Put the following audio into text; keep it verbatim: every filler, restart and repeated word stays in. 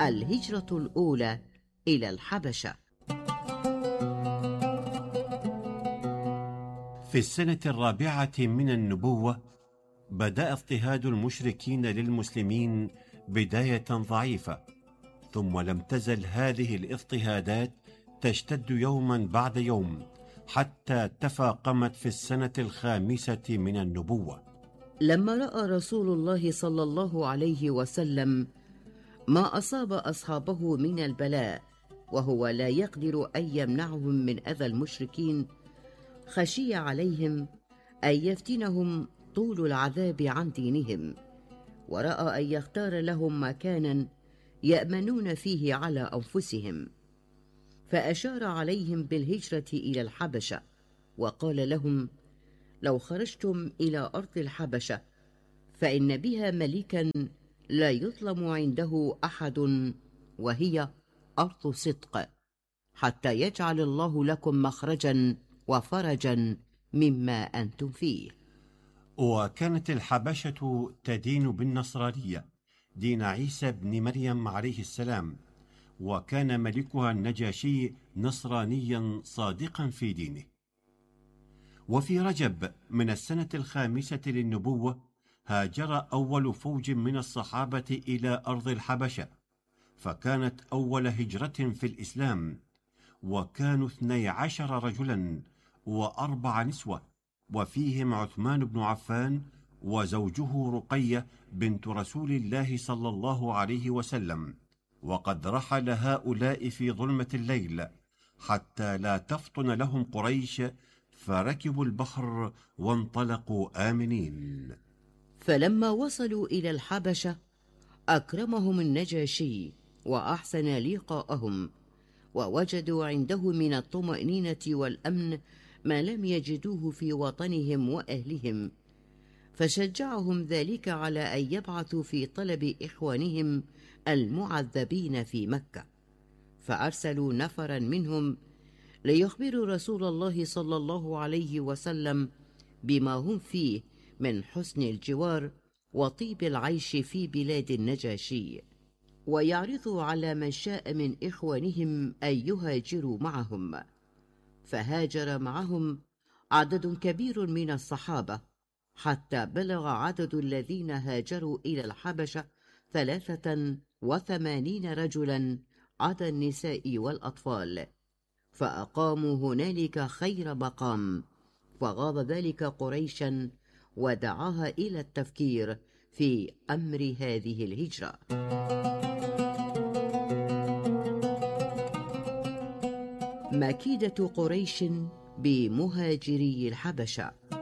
الهجرة الأولى إلى الحبشة. في السنة الرابعة من النبوة بدأ اضطهاد المشركين للمسلمين بداية ضعيفة، ثم لم تزل هذه الاضطهادات تشتد يوما بعد يوم حتى تفاقمت في السنة الخامسة من النبوة. لما رأى رسول الله صلى الله عليه وسلم ما أصاب أصحابه من البلاء وهو لا يقدر أن يمنعهم من أذى المشركين، خشي عليهم أن يفتنهم طول العذاب عن دينهم، ورأى أن يختار لهم مكانا يأمنون فيه على أنفسهم، فأشار عليهم بالهجرة إلى الحبشة، وقال لهم: لو خرجتم إلى أرض الحبشة فإن بها ملكا لا يظلم عنده أحد، وهي أرض صدق، حتى يجعل الله لكم مخرجا وفرجا مما أنتم فيه. وكانت الحبشة تدين بالنصرانية دين عيسى بن مريم عليه السلام، وكان ملكها النجاشي نصرانيا صادقا في دينه. وفي رجب من السنة الخامسة للنبوة هاجر أول فوج من الصحابة إلى أرض الحبشة، فكانت أول هجرة في الإسلام، وكانوا اثني عشر رجلا وأربع نسوة، وفيهم عثمان بن عفان وزوجه رقية بنت رسول الله صلى الله عليه وسلم. وقد رحل هؤلاء في ظلمة الليل حتى لا تفطن لهم قريش، فركبوا البحر وانطلقوا آمنين. فلما وصلوا إلى الحبشة أكرمهم النجاشي وأحسن لقاءهم، ووجدوا عنده من الطمأنينة والأمن ما لم يجدوه في وطنهم وأهلهم، فشجعهم ذلك على أن يبعثوا في طلب إخوانهم المعذبين في مكة، فأرسلوا نفرا منهم ليخبروا رسول الله صلى الله عليه وسلم بما هم فيه من حسن الجوار وطيب العيش في بلاد النجاشي، ويعرضوا على من شاء من إخوانهم أن يهاجروا معهم. فهاجر معهم عدد كبير من الصحابة، حتى بلغ عدد الذين هاجروا إلى الحبشة ثلاثة وثمانين رجلا عدا النساء والأطفال، فأقاموا هنالك خير مقام، فغاض ذلك قريشا ودعاها إلى التفكير في أمر هذه الهجرة. مكيدة قريش بمهاجري الحبشة.